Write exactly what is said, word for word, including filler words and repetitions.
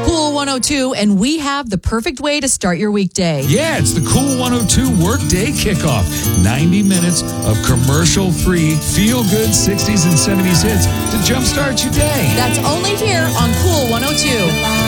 Cool one oh two, and we have the perfect way to start your weekday. Yeah, it's the Cool one oh two Workday Kickoff. ninety minutes of commercial-free, feel-good sixties and seventies hits to jumpstart your day. That's only here on Cool one oh two.